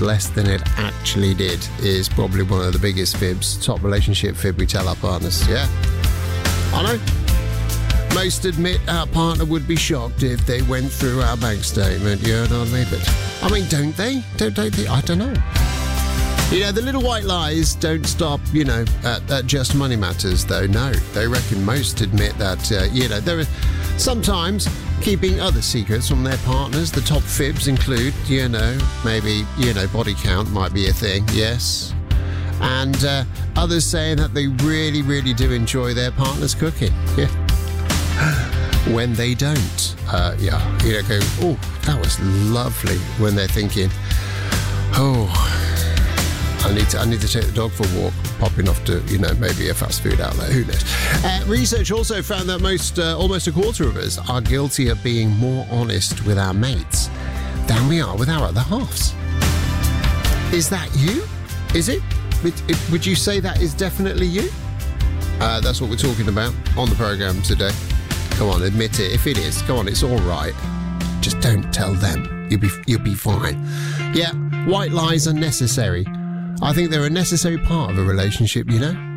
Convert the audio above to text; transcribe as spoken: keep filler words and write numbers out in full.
costs less than it actually did is probably one of the biggest fibs, top relationship fib we tell our partners, yeah? I know. Most admit our partner would be shocked if they went through our bank statement, you know what I mean? But, I mean, don't they? Don't, don't they? I don't know. You know, the little white lies don't stop, you know, at, at just money matters, though. No, they reckon most admit that, uh, you know, there are sometimes keeping other secrets from their partners. The top fibs include, you know, maybe, you know, body count might be a thing, yes. And uh, others saying that they really, really do enjoy their partner's cooking, yeah. When they don't, uh, yeah, you know, go, oh, that was lovely. When they're thinking, oh, I need to I need to take the dog for a walk, popping off to, you know, maybe a fast food outlet, who knows. Uh, research also found that most, uh, almost a quarter of us are guilty of being more honest with our mates than we are with our other halves. Is that you? Is it? Would, it, would you say that is definitely you? Uh, that's what we're talking about on the programme today. Come on, admit it. If it is, come on, it's all right. Just don't tell them. You'll be, you'll be fine. Yeah, white lies are necessary. I think they're a necessary part of a relationship, you know?